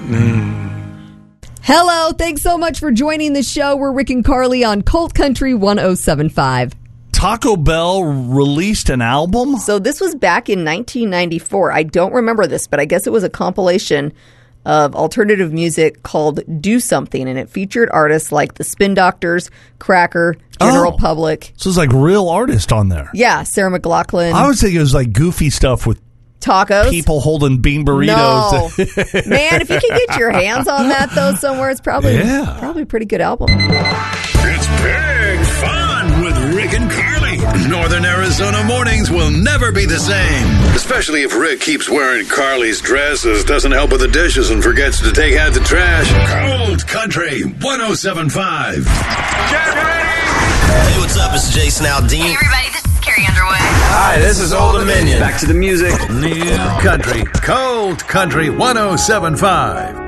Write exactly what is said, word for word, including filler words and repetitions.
Hello, thanks so much for joining the show. We're Rick and Carly on Colt Country one oh seven point five. Taco Bell released an album? So this was back in nineteen ninety-four. I don't remember this, but I guess it was a compilation of alternative music called Do Something, and it featured artists like the Spin Doctors, Cracker, General oh, Public. So it's like real artists on there. Yeah, Sarah McLachlan. I would think it was like goofy stuff with tacos. People holding bean burritos. No. Man, if you can get your hands on that, though, somewhere, it's probably, yeah. probably a pretty good album. It's big fun with Rick and Carly. Northern Arizona mornings will never be the same. Especially if Rick keeps wearing Carly's dresses, doesn't help with the dishes, and forgets to take out the trash. Cold Country one oh seven point five. Get ready! Hey, what's up? It's Jason Aldean. Hey, everybody, this is Carrie Underwood. Hi, this is Old Dominion. Back to the music. New Country. Cold Country one oh seven point five.